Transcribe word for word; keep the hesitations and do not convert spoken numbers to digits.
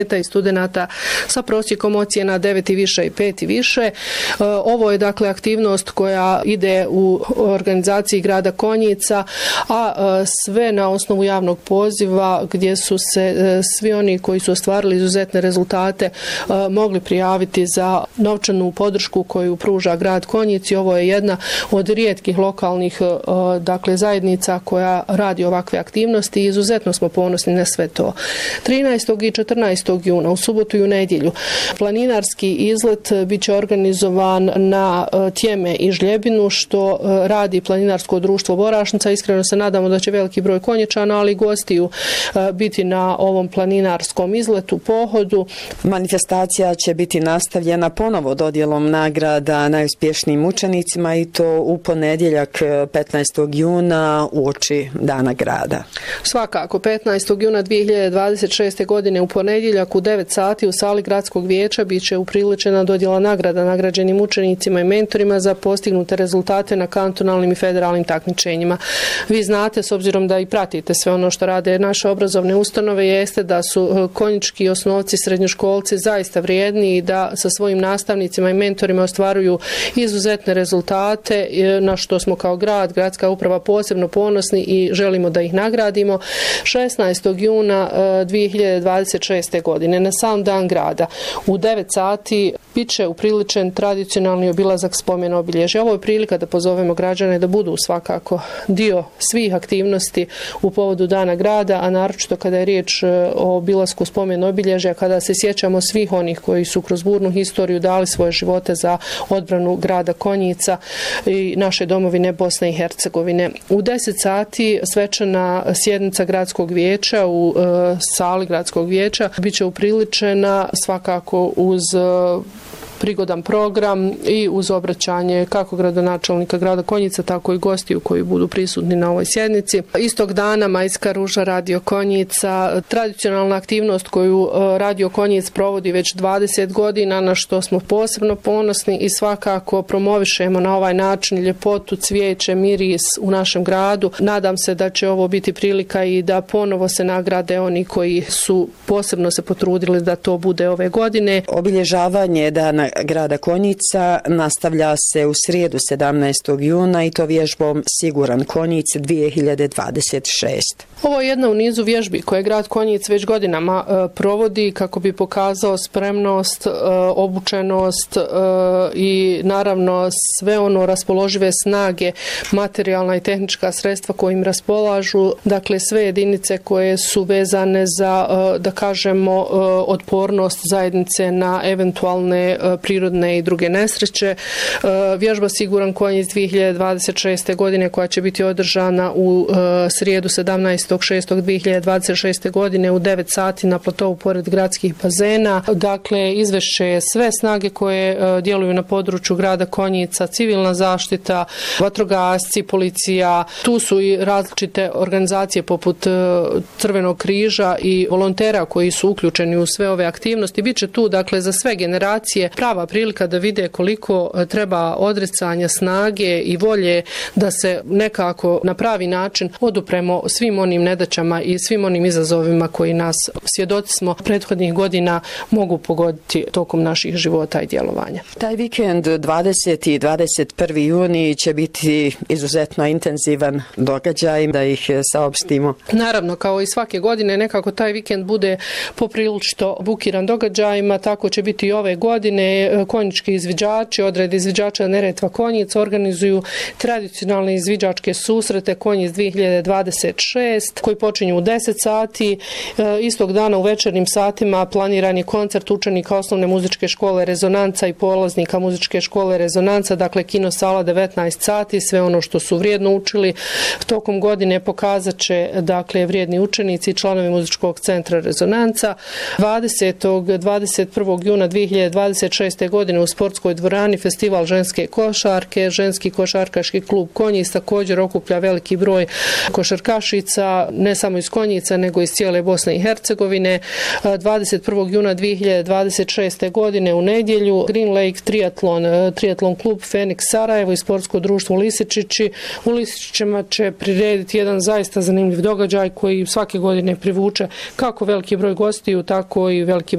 i studenata sa prosjekom ocjena devet i više i pet i više. Ovo je dakle aktivnost koja ide u organizaciji grada Konjica, a sve na osnovu javnog poziva gdje su se svi oni koji su ostvarili izuzetne rezultate mogli prijaviti za novčanu podršku koju pruža grad Konjic. Ovo je jedna od rijetkih lokalnih dakle zajednica koja radi ovakve aktivnosti i izuzetno smo ponosni na sve to. trinaestog i četrnaestog juna u subotu i u nedjelju planinarski izlet biće organizovan na Tjeme i Žljebinu, što radi Planinarsko društvo Borašnica. Iskreno se nadamo da će veliki broj Konjičana, ali i gostiju biti na ovom planinarskom izletu, pohodu. Manifestacija će biti nastavljena ponovo dodjelom nagrada najuspješnijim učenicima i to u ponedjeljak petnaestog juna uoči Dana grada. Svakako, petnaestog juna dvije hiljade dvadeset šeste. godine u ponedjeljak u devet sati u sali gradskog vijeća biće upriličena dodjela nagrada nagrađenim učenicima i mentorima za postignute rezultate na kantonalnim i federalnim takmičenjima. Vi znate, s obzirom da i pratite sve ono što rade naše obrazovne ustanove, jeste da su konjički osnovci, srednjoškolci zaista vrijedni i da sa svojim nastavnicima i mentorima ostvaruju izuzetne rezultate, na što smo kao grad, gradska uprava posebno ponosni i želimo da ih nagradimo. šesnaestog juna dvije hiljade dvadeset šeste. godine na sam dan grada u devet sati biće upriličen tradicionalni obilazak spomen obilježja. Ovo je prilika da pozovemo građane da budu svakako dio svih aktivnosti u povodu Dana grada, a naročito kada je riječ o obilasku spomen obilježja, kada se sjećamo svih onih koji su kroz burnu historiju dali svoje živote za odbranu grada Konjica i naše domovine Bosne i Hercegovine. U deset sati svečana sjednica gradskog vijeća u uh, sali gradskog vijeća biće upriličena svakako uz uh, prigodan program i uz obraćanje kako gradonačelnika grada Konjica, tako i gostiju koji budu prisutni na ovoj sjednici. Istog dana Majska ruža Radio Konjica, tradicionalna aktivnost koju Radio Konjic provodi već dvadeset godina, na što smo posebno ponosni i svakako promovišemo na ovaj način ljepotu, cvijeće, miris u našem gradu. Nadam se da će ovo biti prilika i da ponovo se nagrade oni koji su posebno se potrudili da to bude ove godine. Obilježavanje Dana grada Konjica nastavlja se u srijedu sedamnaestog juna i to vježbom Siguran Konjic dvije hiljade dvadeset šeste. Ovo je jedna u nizu vježbi koje grad Konjic već godinama e, provodi kako bi pokazao spremnost, e, obučenost e, i naravno sve ono raspoložive snage, materijalna i tehnička sredstva kojim raspolažu, dakle sve jedinice koje su vezane za, e, da kažemo, e, otpornost zajednice na eventualne e, prirodne i druge nesreće. E, vježba Siguran Konjic dvije hiljade dvadeset šeste. godine koja će biti održana u e, srijedu sedamnaestog šestog dvije hiljade dvadeset šeste. godine u devet sati na platovu pored gradskih bazena. Dakle, izvešće je sve snage koje e, djeluju na području grada Konjica, civilna zaštita, vatrogasci, policija. Tu su i različite organizacije poput e, Crvenog križa i volontera koji su uključeni u sve ove aktivnosti. Biće tu, dakle, za sve generacije prava prilika da vide koliko treba odricanja, snage i volje da se nekako na pravi način odupremo svim onim nedaćama i svim onim izazovima koji nas, svjedoci smo, prethodnih godina mogu pogoditi tokom naših života i djelovanja. Taj vikend dvadeseti i dvadeset prvi juni će biti izuzetno intenzivan događaj, da ih saopštimo. Naravno, kao i svake godine, nekako taj vikend bude poprilično bukiran događajima, tako će biti i ove godine. Konjički izviđači, odred izviđača Neretva Konjic organizuju tradicionalne izviđačke susrete Konjic dvije hiljade dvadeset šeste koji počinju u deset sati. Istog dana u večernjim satima planiran je koncert učenika osnovne muzičke škole Rezonanca i polaznika muzičke škole Rezonanca, dakle kino sala devetnaest sati, sve ono što su vrijedno učili tokom godine pokazat će, dakle, vrijedni učenici i članovi muzičkog centra Rezonanca. dvadesetog i dvadeset prvog juna dvije hiljade dvadeset šeste. godine u sportskoj dvorani festival ženske košarke, ženski košarkaški klub Konjic također okuplja veliki broj košarkašica, ne samo iz Konjica nego iz cijele Bosne i Hercegovine. dvadeset prvog juna dvije hiljade dvadeset šeste. godine u nedjelju Green Lake triatlon, triatlon klub Fenix Sarajevo i sportsko društvo Lisičići. U Lisičićima će prirediti jedan zaista zanimljiv događaj koji svake godine privuče kako veliki broj gostiju, tako i veliki